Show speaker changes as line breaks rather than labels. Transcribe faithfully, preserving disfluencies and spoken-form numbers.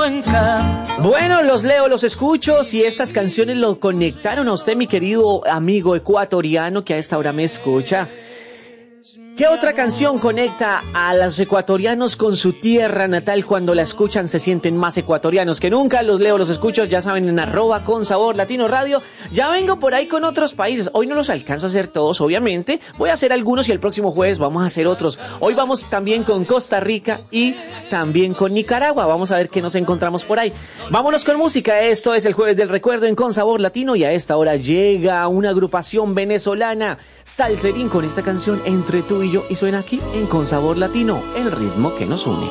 Blanca.
Bueno, los leo, los escucho. Si estas canciones lo conectaron a usted, mi querido amigo ecuatoriano que a esta hora me escucha. ¿Qué otra canción conecta a los ecuatorianos con su tierra natal? Cuando la escuchan se sienten más ecuatorianos que nunca. Los leo, los escucho, ya saben, en arroba con sabor latino radio. Ya vengo por ahí con otros países. Hoy no los alcanzo a hacer todos, obviamente. Voy a hacer algunos y el próximo jueves vamos a hacer otros. Hoy vamos también con Costa Rica y también con Nicaragua. Vamos a ver qué nos encontramos por ahí. Vámonos con música. Esto es el Jueves del Recuerdo en Con Sabor Latino y a esta hora llega una agrupación venezolana, Salserín, con esta canción Entre tú y yo, y suena aquí en Con Sabor Latino, el ritmo que nos une.